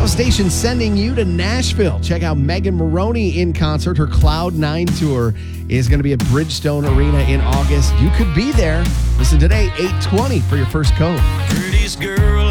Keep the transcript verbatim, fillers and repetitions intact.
Station sending you to Nashville. Check out Megan Maroney in concert. Her Cloud nine tour is going to be at Bridgestone Arena in August. You could be there. Listen today, eight twenty for your first code. Prettiest girl